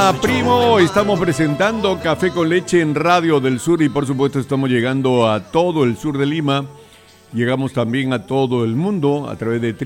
Lima, primo. Estamos presentando Café con Leche en Radio del Sur y por supuesto estamos llegando a todo el sur de Lima. Llegamos también a todo el mundo a través de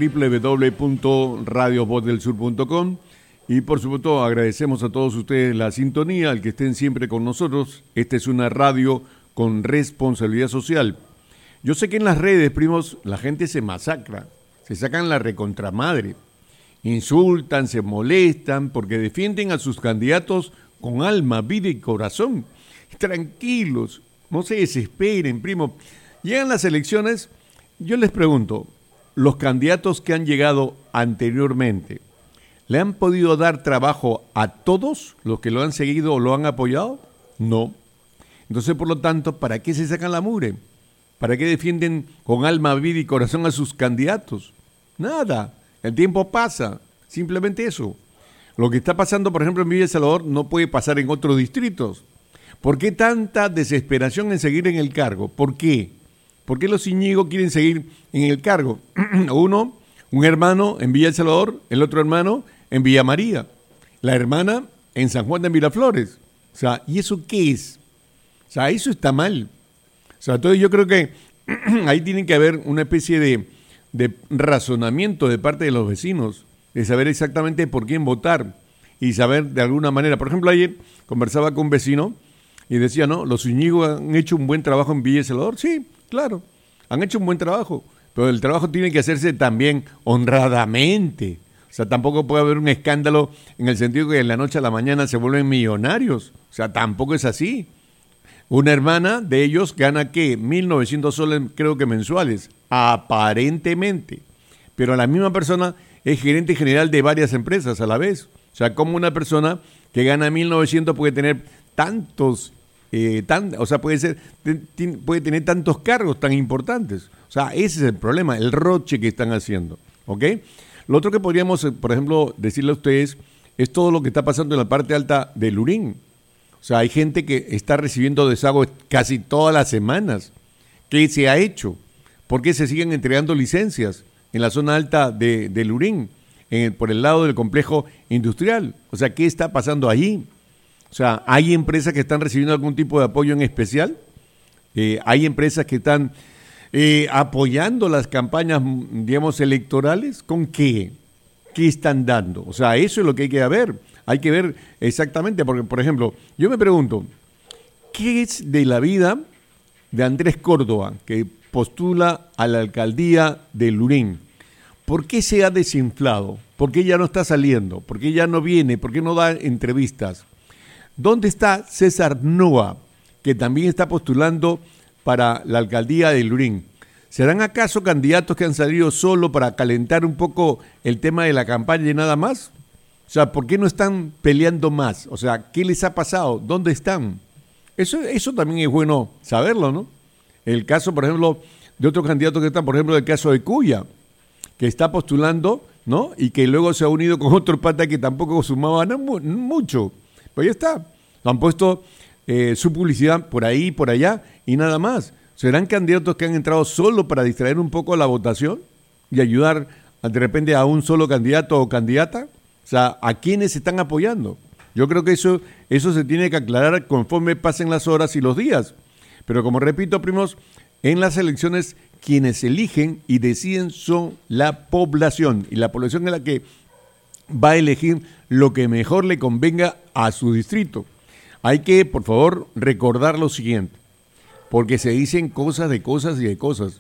www.radiosvozdelsur.com y por supuesto agradecemos a todos ustedes la sintonía, al que estén siempre con nosotros. Esta es una radio con responsabilidad social. Yo sé que en las redes, primos, la gente se masacra, se sacan la recontramadre. Insultan, se molestan porque defienden a sus candidatos con alma, vida y corazón. Tranquilos, no se desesperen, primo. Llegan las elecciones, yo les pregunto, ¿los candidatos que han llegado anteriormente le han podido dar trabajo a todos los que lo han seguido o lo han apoyado? No. Entonces, por lo tanto, ¿para qué se sacan la mugre? ¿Para qué defienden con alma, vida y corazón a sus candidatos? Nada. El tiempo pasa, simplemente eso. Lo que está pasando, por ejemplo, en Villa El Salvador no puede pasar en otros distritos. ¿Por qué tanta desesperación en seguir en el cargo? ¿Por qué? ¿Por qué los Íñigo quieren seguir en el cargo? Uno, un hermano en Villa El Salvador, el otro hermano en Villa María, la hermana en San Juan de Miraflores. O sea, ¿y eso qué es? O sea, eso está mal. O sea, entonces yo creo que ahí tiene que haber una especie de razonamiento de parte de los vecinos, de saber exactamente por quién votar y saber de alguna manera. Por ejemplo, ayer conversaba con un vecino y decía, no, los Íñigo han hecho un buen trabajo en Villa El Salvador. Sí, claro, han hecho un buen trabajo, pero el trabajo tiene que hacerse también honradamente. O sea, tampoco puede haber un escándalo en el sentido que de la noche a la mañana se vuelven millonarios. O sea, tampoco es así. Una hermana de ellos gana, ¿qué? 1.900 soles, creo que mensuales, aparentemente. Pero la misma persona es gerente general de varias empresas a la vez. O sea, como una persona que gana 1.900 puede tener tantos, puede tener tantos cargos tan importantes. O sea, ese es el problema, el roche que están haciendo. ¿Ok? Lo otro que podríamos, por ejemplo, decirle a ustedes es todo lo que está pasando en la parte alta de Lurín. O sea, hay gente que está recibiendo desagüe casi todas las semanas. ¿Qué se ha hecho? ¿Por qué se siguen entregando licencias en la zona alta de Lurín, por el lado del complejo industrial? O sea, ¿qué está pasando allí? O sea, ¿hay empresas que están recibiendo algún tipo de apoyo en especial? ¿Hay empresas que están apoyando las campañas, digamos, electorales? ¿Con qué? ¿Qué están dando? O sea, eso es lo que hay que ver. Hay que ver exactamente, porque, por ejemplo, yo me pregunto, ¿qué es de la vida de Andrés Córdoba, que postula a la alcaldía de Lurín? ¿Por qué se ha desinflado? ¿Por qué ya no está saliendo? ¿Por qué ya no viene? ¿Por qué no da entrevistas? ¿Dónde está César Noa, que también está postulando para la alcaldía de Lurín? ¿Serán acaso candidatos que han salido solo para calentar un poco el tema de la campaña y nada más? O sea, ¿por qué no están peleando más? O sea, ¿qué les ha pasado? ¿Dónde están? Eso también es bueno saberlo, ¿no? El caso, por ejemplo, de otros candidatos que están, por ejemplo, el caso de Cuya, que está postulando, ¿no? Y que luego se ha unido con otro pata que tampoco sumaba mucho. Pues ya está. Han puesto su publicidad por ahí, por allá y nada más. ¿Serán candidatos que han entrado solo para distraer un poco la votación y ayudar de repente a un solo candidato o candidata? O sea, ¿a quiénes se están apoyando? Yo creo que eso se tiene que aclarar conforme pasen las horas y los días. Pero como repito, primos, en las elecciones quienes eligen y deciden son la población. Y la población es la que va a elegir lo que mejor le convenga a su distrito. Hay que, por favor, recordar lo siguiente, porque se dicen cosas de cosas y de cosas.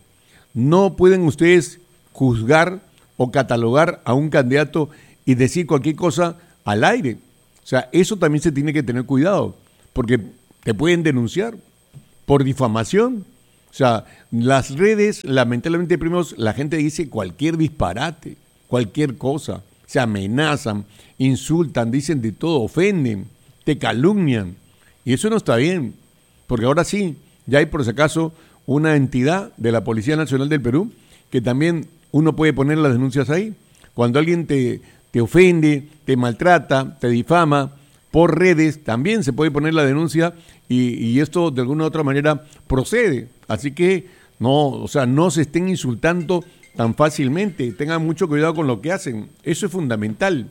No pueden ustedes juzgar o catalogar a un candidato y decir cualquier cosa al aire. O sea, eso también se tiene que tener cuidado, porque te pueden denunciar por difamación. O sea, las redes, lamentablemente, primos, la gente dice cualquier disparate, cualquier cosa. Se amenazan, insultan, dicen de todo, ofenden, te calumnian. Y eso no está bien, porque ahora sí, ya hay por si acaso una entidad de la Policía Nacional del Perú que también uno puede poner las denuncias ahí. Cuando alguien te ofende, te maltrata, te difama por redes, también se puede poner la denuncia y esto de alguna u otra manera procede. Así que no se estén insultando tan fácilmente, tengan mucho cuidado con lo que hacen, eso es fundamental.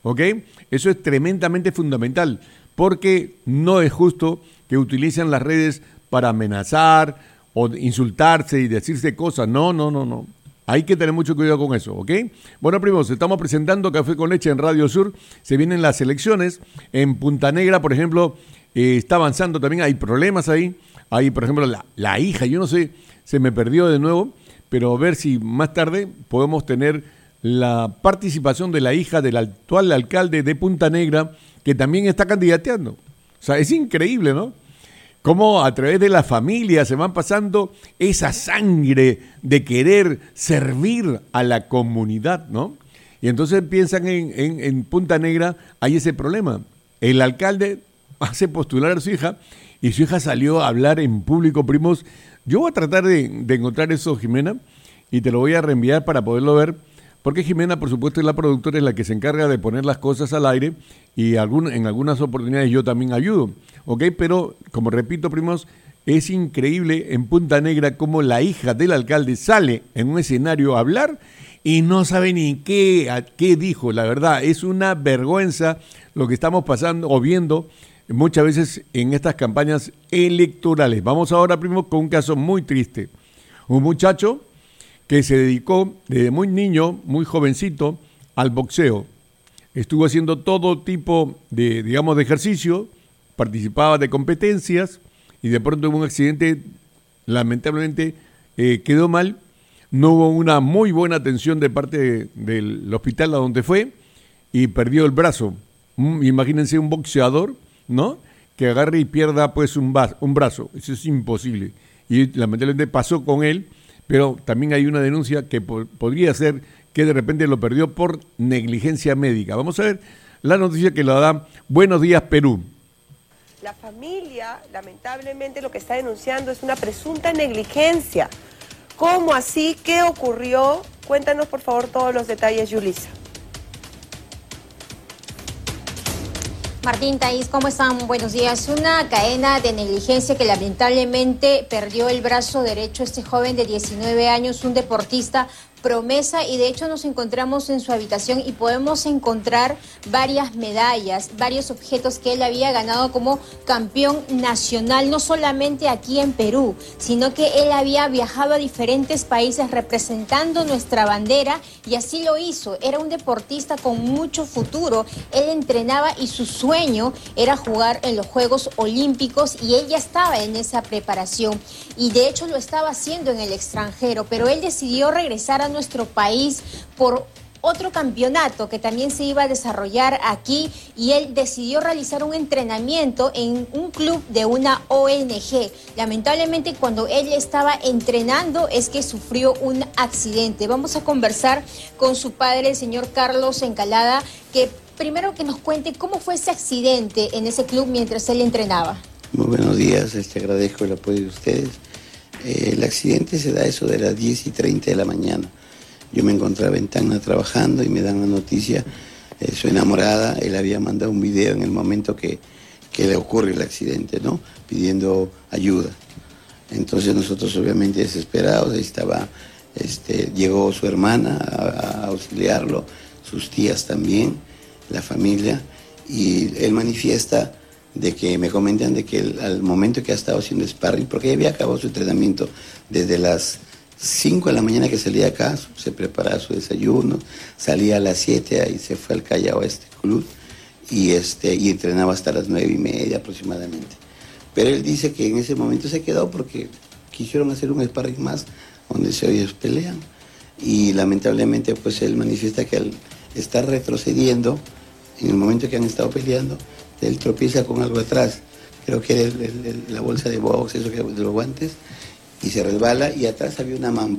¿ok? Eso es tremendamente fundamental, porque no es justo que utilicen las redes para amenazar o insultarse y decirse cosas. No, no, no, no. Hay que tener mucho cuidado con eso, ¿ok? Bueno, primos, estamos presentando Café con Leche en Radio Sur. Se vienen las elecciones. En Punta Negra, por ejemplo, está avanzando también. Hay problemas ahí. Hay, por ejemplo, la hija. Yo no sé, se me perdió de nuevo, pero a ver si más tarde podemos tener la participación de la hija del actual alcalde de Punta Negra, que también está candidateando. O sea, es increíble, ¿no? Cómo a través de la familia se van pasando esa sangre de querer servir a la comunidad, ¿no? Y entonces piensan en Punta Negra, hay ese problema. El alcalde hace postular a su hija y su hija salió a hablar en público, primos. Yo voy a tratar de encontrar eso, Jimena, y te lo voy a reenviar para poderlo ver, porque Jimena, por supuesto, es la productora, es la que se encarga de poner las cosas al aire y en algunas oportunidades yo también ayudo, ¿ok? Pero, como repito, primos, es increíble en Punta Negra cómo la hija del alcalde sale en un escenario a hablar y no sabe ni qué dijo. La verdad, es una vergüenza lo que estamos pasando o viendo muchas veces en estas campañas electorales. Vamos ahora, primos, con un caso muy triste. Un muchacho que se dedicó desde muy niño, muy jovencito, al boxeo. Estuvo haciendo todo tipo de, digamos, de ejercicio, participaba de competencias y de pronto hubo un accidente, lamentablemente quedó mal, no hubo una muy buena atención de parte del hospital a donde fue y perdió el brazo. Imagínense un boxeador, ¿no?, que agarre y pierda pues un brazo. Eso es imposible. Y lamentablemente pasó con él, pero también hay una denuncia que podría ser que de repente lo perdió por negligencia médica. Vamos a ver la noticia que la da Buenos Días Perú. La familia, lamentablemente, lo que está denunciando es una presunta negligencia. ¿Cómo así? ¿Qué ocurrió? Cuéntanos, por favor, todos los detalles, Yulisa. Martín, Thaís, ¿cómo están? Buenos días. Una cadena de negligencia que lamentablemente perdió el brazo derecho este joven de 19 años, un deportista promesa, y de hecho nos encontramos en su habitación y podemos encontrar varias medallas, varios objetos que él había ganado como campeón nacional, no solamente aquí en Perú, sino que él había viajado a diferentes países representando nuestra bandera y así lo hizo. Era un deportista con mucho futuro, él entrenaba y su sueño era jugar en los Juegos Olímpicos y él ya estaba en esa preparación y de hecho lo estaba haciendo en el extranjero, pero él decidió regresar a nuestro país por otro campeonato que también se iba a desarrollar aquí y él decidió realizar un entrenamiento en un club de una ONG. Lamentablemente cuando él estaba entrenando es que sufrió un accidente. Vamos a conversar con su padre, el señor Carlos Encalada, que primero que nos cuente cómo fue ese accidente en ese club mientras él entrenaba. Muy buenos días, agradezco el apoyo de ustedes. El accidente se da eso de las 10:30 de la mañana. Yo me encontraba en Tacna trabajando y me dan la noticia, su enamorada, él había mandado un video en el momento que le ocurre el accidente, ¿no?, pidiendo ayuda. Entonces nosotros obviamente desesperados, ahí estaba, llegó su hermana a auxiliarlo, sus tías también, la familia, y él manifiesta de que me comentan de que al momento que ha estado haciendo sparring, porque ya había acabado su entrenamiento desde las 5 de la mañana que salía acá, se preparaba su desayuno, salía a las 7 y se fue al Callao a este club y entrenaba hasta las 9:30 aproximadamente. Pero él dice que en ese momento se quedó porque quisieron hacer un sparring más donde ellos pelean y lamentablemente pues él manifiesta que al estar retrocediendo en el momento que han estado peleando, él tropieza con algo atrás, creo que era la bolsa de box, eso que de los guantes, y se resbala y atrás había una